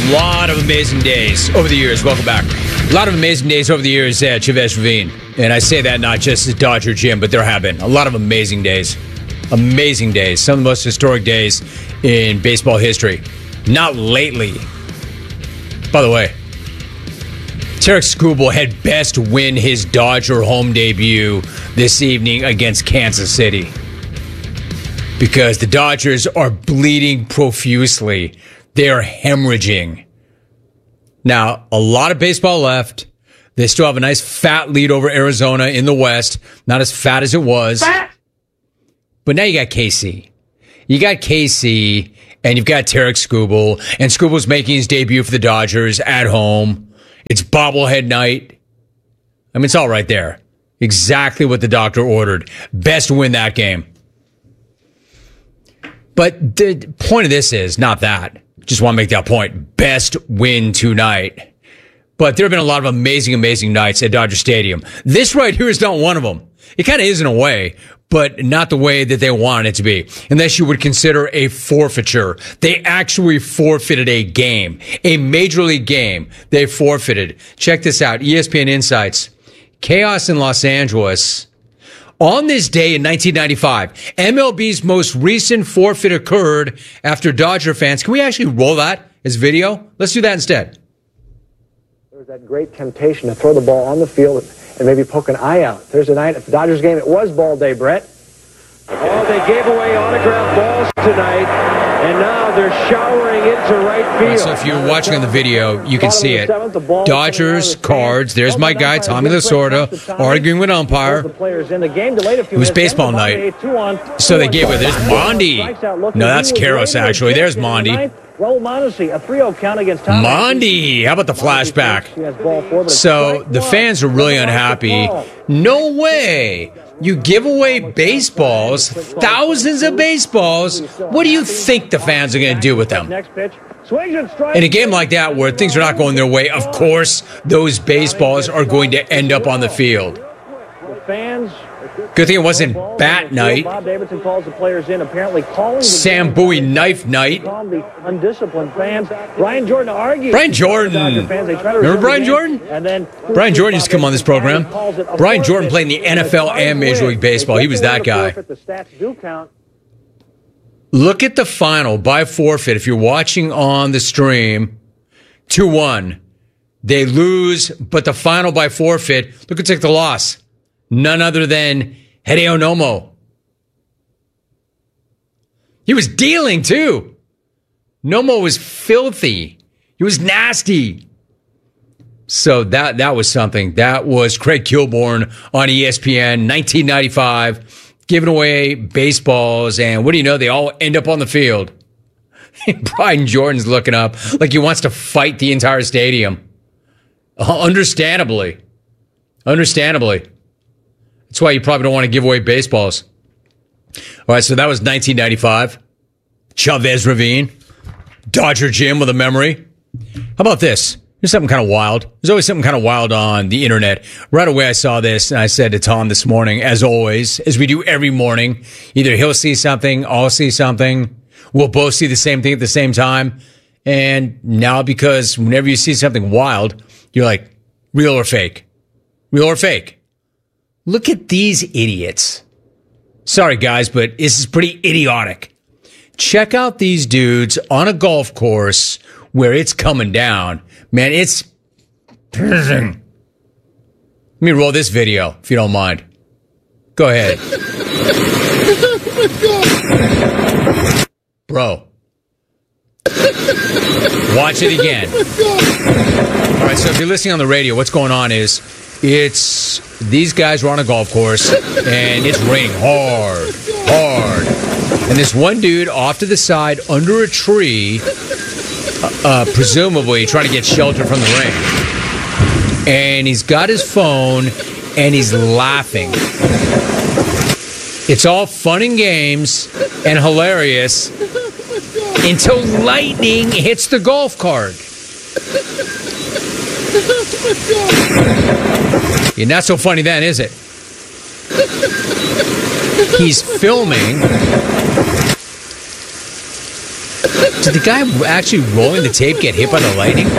lot of amazing days over the years. Welcome back. A lot of amazing days over the years at Chavez Ravine. And I say that not just at Dodger Gym, but there have been a lot of amazing days. Amazing days. Some of the most historic days in baseball history. Not lately. By the way, Tarik Skubal had best win his Dodger home debut this evening against Kansas City. Because the Dodgers are bleeding profusely. They are hemorrhaging. Now, a lot of baseball left. They still have a nice fat lead over Arizona in the West. Not as fat as it was. But now you got KC. You got KC, and you've got Tarik Skubal. And Skubal's making his debut for the Dodgers at home. It's bobblehead night. I mean, it's all right there. Exactly what the doctor ordered. Best win that game. But the point of this is not that. Just want to make that point. Best win tonight. But there have been a lot of amazing, amazing nights at Dodger Stadium. This right here is not one of them. It kind of is in a way, but not the way that they wanted it to be. Unless you would consider a forfeiture. They actually forfeited a game. A major league game. They forfeited. Check this out. ESPN Insights. Chaos in Los Angeles. On this day in 1995, MLB's most recent forfeit occurred after Dodger fans. Can we actually roll that as video? Let's do that instead. There was that great temptation to throw the ball on the field and maybe poke an eye out. Thursday night at the Dodgers game, it was ball day, Brett. Oh, they gave away autographed balls tonight, and now they're showering into right field. Right, so if you're watching on the video, you can see it. Dodgers, Cards, there's my guy, Tommy Lasorda, arguing with umpire. It was baseball night, so they gave it. There's Mondi. No, that's Karros, actually. There's Mondi. Mondi, how about the flashback? So the fans are really unhappy. No way. You give away baseballs, thousands of baseballs. What do you think the fans are going to do with them? In a game like that where things are not going their way, of course, those baseballs are going to end up on the field. Good thing it wasn't bat night. Bob Davidson calls the players in, apparently calling Sam Bowie knife night. the undisciplined fans. Brian Jordan argues. Brian Jordan. Remember Brian Jordan? And then Brian Jordan used to come on this program. Brian Jordan played in the NFL and Major League Baseball. He was that guy. Look at the final by forfeit. If you're watching on the stream, 2-1. They lose, but the final by forfeit, look who took the loss. None other than Hideo Nomo. He was dealing, too. Nomo was filthy. He was nasty. So that was something. That was Craig Kilborn on ESPN, 1995, giving away baseballs. And what do you know? They all end up on the field. Brian Jordan's looking up like he wants to fight the entire stadium. Understandably. That's why you probably don't want to give away baseballs. All right, so that was 1995. Chavez Ravine. Dodger Gym with a memory. How about this? Here's something kind of wild. There's always something kind of wild on the internet. Right away I saw this, and I said to Tom this morning, as always, as we do every morning, either he'll see something, I'll see something. We'll both see the same thing at the same time. And now because whenever you see something wild, you're like, real or fake? Real or fake? Look at these idiots. Sorry, guys, but this is pretty idiotic. Check out these dudes on a golf course where it's coming down. Man, it's pissing. Let me roll this video, if you don't mind. Go ahead. Bro. Watch it again. All right, so if you're listening on the radio, what's going on is these guys are on a golf course, and it's raining hard. And this one dude off to the side under a tree, presumably trying to get shelter from the rain. And he's got his phone, and he's laughing. It's all fun and games and hilarious until lightning hits the golf cart. Yeah, not so funny then, is it? He's filming Did the guy actually rolling the tape get hit by the lightning?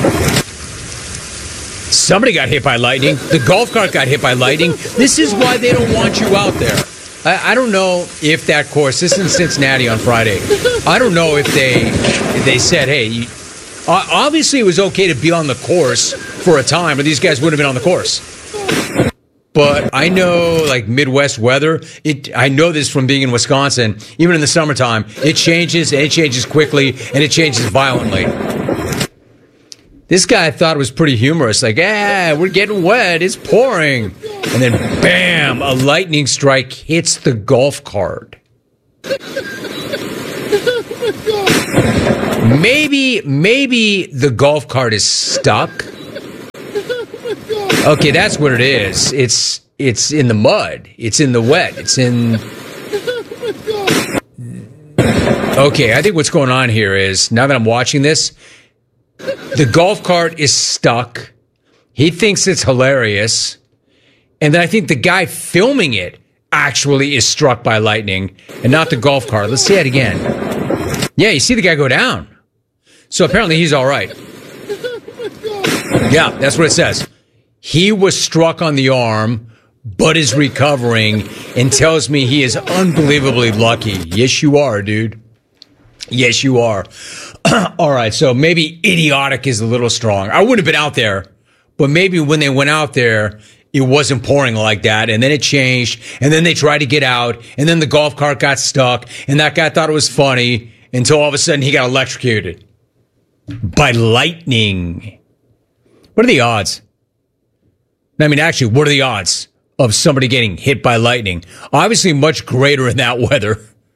Somebody got hit by lightning. The golf cart got hit by lightning. This is why they don't want you out there. I don't know if that course, this is in Cincinnati on Friday. I don't know if they said, hey, obviously it was okay to be on the course for a time, but these guys wouldn't have been on the course. But I know, like, Midwest weather, I know this from being in Wisconsin, even in the summertime, it changes, and it changes quickly, and it changes violently. This guy thought it was pretty humorous, like, we're getting wet, it's pouring. And then, bam, a lightning strike hits the golf cart. Maybe the golf cart is stuck. Okay, that's what it is. It's in the mud. It's in the wet. Okay, I think what's going on here is, now that I'm watching this, the golf cart is stuck. He thinks it's hilarious. And then I think the guy filming it actually is struck by lightning and not the golf cart. Let's see it again. Yeah, you see the guy go down. So apparently he's all right. Yeah, that's what it says. He was struck on the arm, but is recovering, and tells me he is unbelievably lucky. Yes, you are, dude. Yes, you are. All right, so maybe idiotic is a little strong. I wouldn't have been out there, but maybe when they went out there, it wasn't pouring like that, and then it changed, and then they tried to get out, and then the golf cart got stuck, and that guy thought it was funny until all of a sudden he got electrocuted by lightning. What are the odds? I mean, actually, what are the odds of somebody getting hit by lightning? Obviously, much greater in that weather.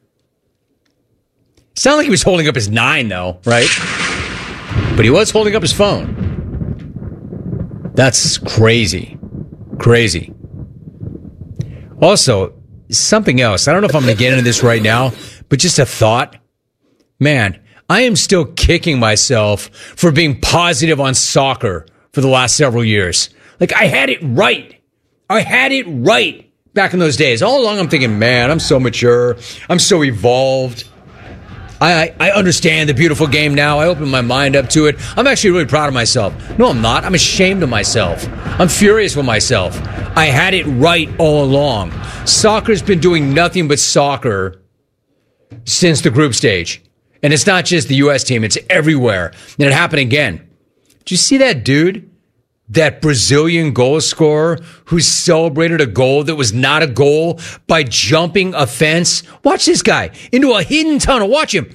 It's not like he was holding up his 9, though, right? But he was holding up his phone. That's crazy. Crazy. Also, something else. I don't know if I'm going to get into this right now, but just a thought. Man, I am still kicking myself for being positive on soccer for the last several years. Like, I had it right. I had it right back in those days. All along, I'm thinking, man, I'm so mature. I'm so evolved. I understand the beautiful game now. I opened my mind up to it. I'm actually really proud of myself. No, I'm not. I'm ashamed of myself. I'm furious with myself. I had it right all along. Soccer's been doing nothing but soccer since the group stage. And it's not just the U.S. team. It's everywhere. And it happened again. Did you see that dude? That Brazilian goal scorer who celebrated a goal that was not a goal by jumping a fence. Watch this guy into a hidden tunnel. Watch him.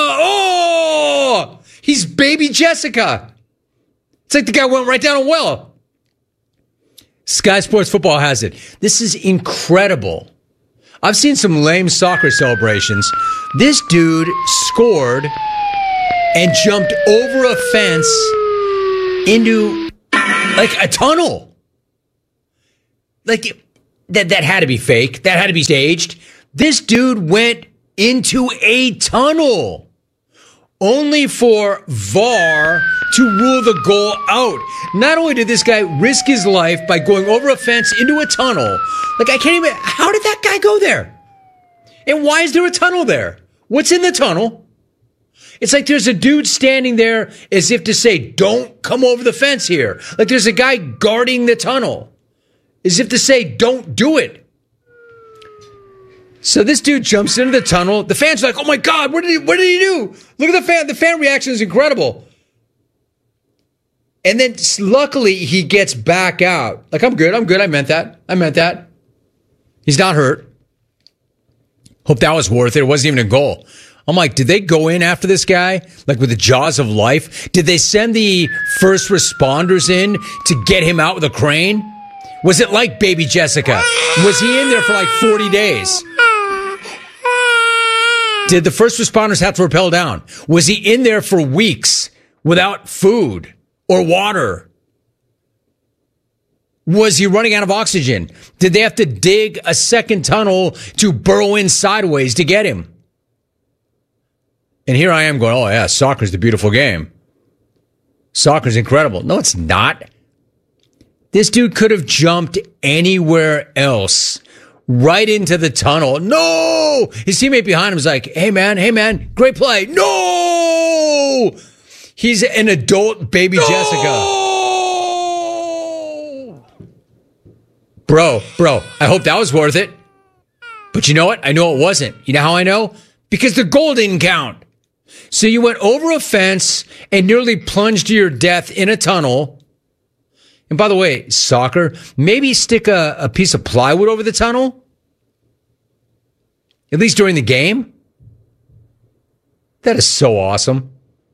He's baby Jessica. It's like the guy went right down a well. Sky Sports Football has it. This is incredible. I've seen some lame soccer celebrations. This dude scored and jumped over a fence into like a tunnel. Like, that had to be fake. That had to be staged. This dude went into a tunnel only for VAR to rule the goal out. Not only did this guy risk his life by going over a fence into a tunnel, like, I can't even, how did that guy go there? And why is there a tunnel there? What's in the tunnel? It's like there's a dude standing there as if to say, don't come over the fence here. Like there's a guy guarding the tunnel as if to say, don't do it. So this dude jumps into the tunnel. The fans are like, oh my God, what did he do? Look at the fan. The fan reaction is incredible. And then luckily he gets back out. Like, I'm good. I meant that. He's not hurt. Hope that was worth it. It wasn't even a goal. I'm like, did they go in after this guy, like with the jaws of life? Did they send the first responders in to get him out with a crane? Was it like baby Jessica? Was he in there for like 40 days? Did the first responders have to rappel down? Was he in there for weeks without food or water? Was he running out of oxygen? Did they have to dig a second tunnel to burrow in sideways to get him? And here I am going, oh yeah, soccer's the beautiful game. Soccer's incredible. No, it's not. This dude could have jumped anywhere else right into the tunnel. No! His teammate behind him is like, hey man, great play. No! He's an adult baby Jessica. Bro, I hope that was worth it. But you know what? I know it wasn't. You know how I know? Because the goal didn't count. So you went over a fence and nearly plunged to your death in a tunnel. And by the way, soccer, maybe stick a piece of plywood over the tunnel. At least during the game. That is so awesome.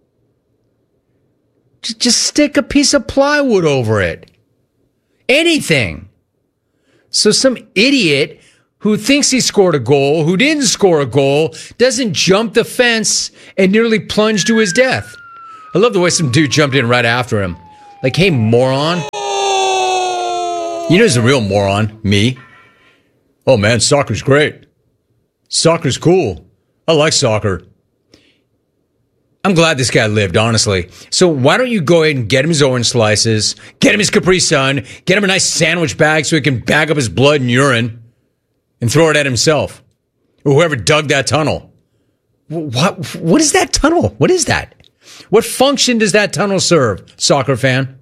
Just stick a piece of plywood over it. Anything. So some idiot who thinks he scored a goal, who didn't score a goal, doesn't jump the fence and nearly plunge to his death. I love the way some dude jumped in right after him. Like, hey, moron. You know who's a real moron? Me. Oh, man, soccer's great. Soccer's cool. I like soccer. I'm glad this guy lived, honestly. So why don't you go ahead and get him his orange slices, get him his Capri Sun, get him a nice sandwich bag so he can bag up his blood and urine and throw it at himself or whoever dug that tunnel. What is that tunnel? What is that? What function does that tunnel serve, soccer fan?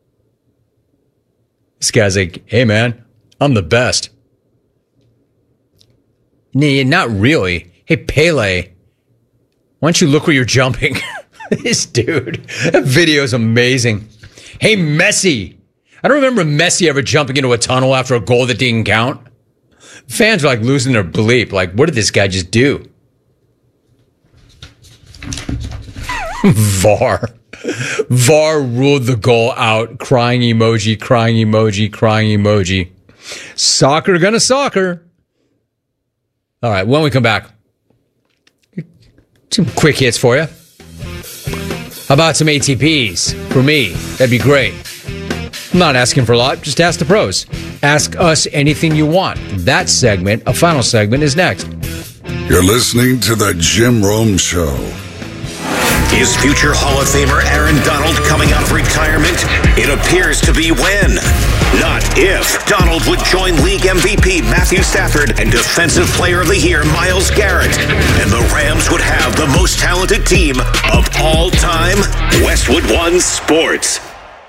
This guy's like, hey, man, I'm the best. Nah, not really. Hey, Pele. Why don't you look where you're jumping? This dude, that video is amazing. Hey, Messi. I don't remember Messi ever jumping into a tunnel after a goal that didn't count. Fans are like losing their bleep. Like, what did this guy just do? VAR. VAR ruled the goal out. Crying emoji, crying emoji, crying emoji. Soccer gonna soccer. All right, when we come back, some quick hits for you. How about some ATPs for me? That'd be great. I'm not asking for a lot. Just ask the pros. Ask us anything you want. That segment, a final segment, is next. You're listening to The Jim Rome Show. Is future Hall of Famer Aaron Donald coming out of retirement? It appears to be when, not if, Donald would join league MVP Matthew Stafford and Defensive Player of the Year Myles Garrett. And the Rams would have the most talented team of all time. Westwood One Sports.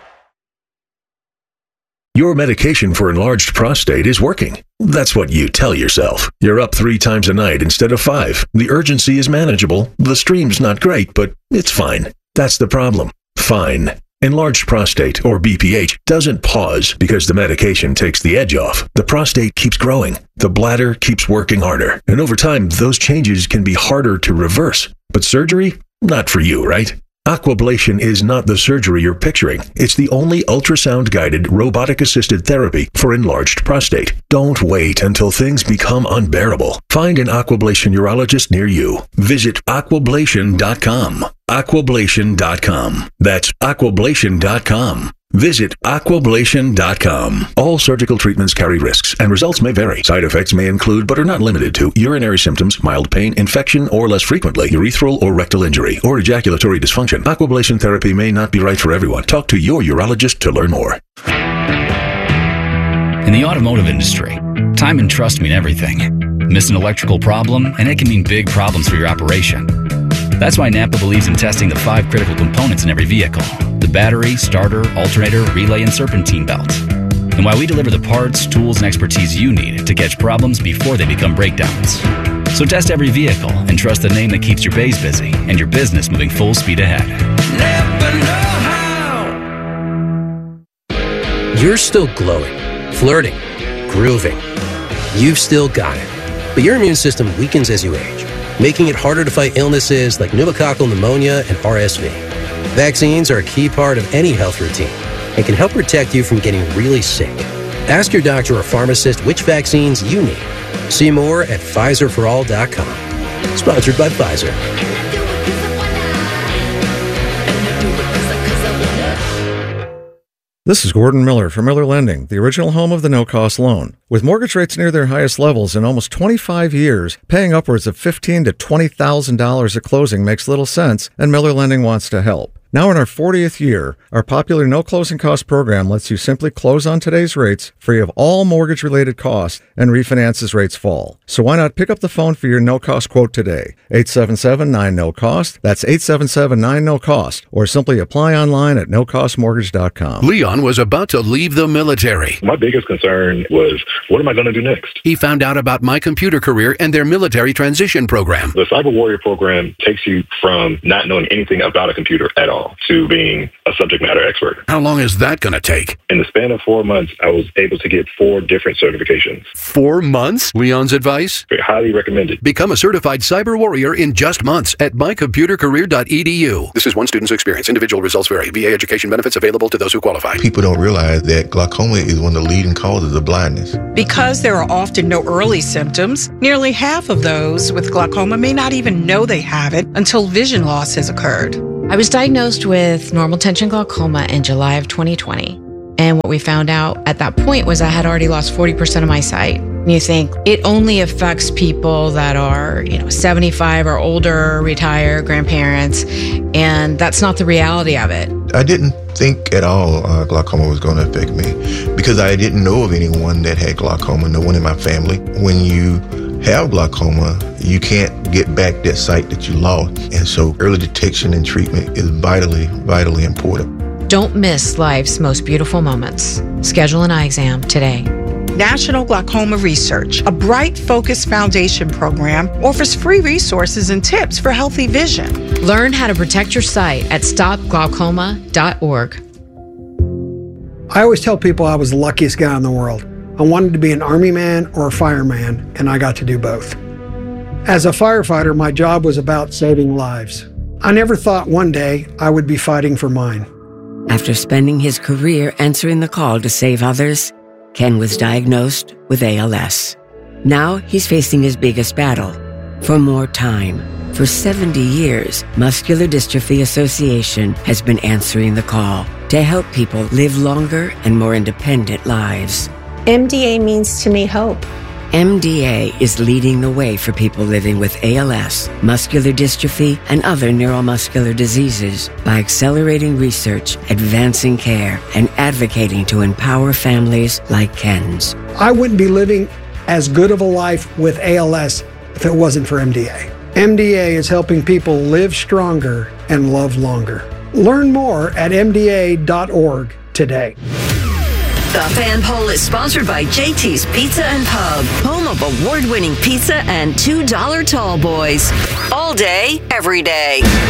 Your medication for enlarged prostate is working. That's what you tell yourself. You're up 3 times a night instead of 5. The urgency is manageable. The stream's not great, but it's fine. That's the problem. Fine. Enlarged prostate, or BPH, doesn't pause because the medication takes the edge off. The prostate keeps growing. The bladder keeps working harder. And over time, those changes can be harder to reverse. But surgery? Not for you, right? Aquablation is not the surgery you're picturing. It's the only ultrasound-guided, robotic-assisted therapy for enlarged prostate. Don't wait until things become unbearable. Find an Aquablation urologist near you. Visit aquablation.com. Aquablation.com. That's aquablation.com. Visit aquablation.com. All surgical treatments carry risks, and results may vary. Side effects may include, but are not limited to, urinary symptoms, mild pain, infection, or less frequently, urethral or rectal injury, or ejaculatory dysfunction. Aquablation therapy may not be right for everyone. Talk to your urologist to learn more. In the automotive industry, time and trust mean everything. Miss an electrical problem, and it can mean big problems for your operation. That's why Napa believes in testing the 5 critical components in every vehicle: the battery, starter, alternator, relay, and serpentine belts. And why we deliver the parts, tools, and expertise you need to catch problems before they become breakdowns. So test every vehicle and trust the name that keeps your bays busy and your business moving full speed ahead. Never know how. You're still glowing, flirting, grooving. You've still got it. But your immune system weakens as you age, making it harder to fight illnesses like pneumococcal pneumonia and RSV. Vaccines are a key part of any health routine and can help protect you from getting really sick. Ask your doctor or pharmacist which vaccines you need. See more at PfizerForAll.com. Sponsored by Pfizer. This is Gordon Miller from Miller Lending, the original home of the no-cost loan. With mortgage rates near their highest levels in almost 25 years, paying upwards of $15,000 to $20,000 at closing makes little sense, and Miller Lending wants to help. Now in our 40th year, our popular no closing cost program lets you simply close on today's rates, free of all mortgage-related costs, and refinance as rates fall. So why not pick up the phone for your no-cost quote today? 877-9-NO-COST. That's 877-9-NO-COST. Or simply apply online at nocostmortgage.com. Leon was about to leave the military. My biggest concern was, what am I going to do next? He found out about My Computer Career and their military transition program. The Cyber Warrior program takes you from not knowing anything about a computer at all to being a subject matter expert. How long is that going to take? In the span of 4 months, I was able to get 4 different certifications. 4 months? Leon's advice? Highly recommended. Become a certified cyber warrior in just months at mycomputercareer.edu. This is one student's experience. Individual results vary. VA education benefits available to those who qualify. People don't realize that glaucoma is one of the leading causes of blindness. Because there are often no early symptoms, nearly half of those with glaucoma may not even know they have it until vision loss has occurred. I was diagnosed with normal tension glaucoma in July of 2020. And what we found out at that point was I had already lost 40% of my sight. And you think it only affects people that are, 75 or older, retired, grandparents, and that's not the reality of it. I didn't think at all glaucoma was going to affect me because I didn't know of anyone that had glaucoma, no one in my family. When you have glaucoma, you can't get back that sight that you lost. And so early detection and treatment is vitally, vitally important. Don't miss life's most beautiful moments. Schedule an eye exam today. National Glaucoma Research, a bright, focused foundation program, offers free resources and tips for healthy vision. Learn how to protect your sight at stopglaucoma.org. I always tell people I was the luckiest guy in the world. I wanted to be an Army man or a fireman, and I got to do both. As a firefighter, my job was about saving lives. I never thought one day I would be fighting for mine. After spending his career answering the call to save others, Ken was diagnosed with ALS. Now he's facing his biggest battle, for more time. For 70 years, Muscular Dystrophy Association has been answering the call to help people live longer and more independent lives. MDA means to me hope. MDA is leading the way for people living with ALS, muscular dystrophy, and other neuromuscular diseases by accelerating research, advancing care, and advocating to empower families like Ken's. I wouldn't be living as good of a life with ALS if it wasn't for MDA. MDA is helping people live stronger and love longer. Learn more at mda.org today. The Fan Poll is sponsored by JT's Pizza and Pub, home of award-winning pizza and $2 tall boys. All day, every day.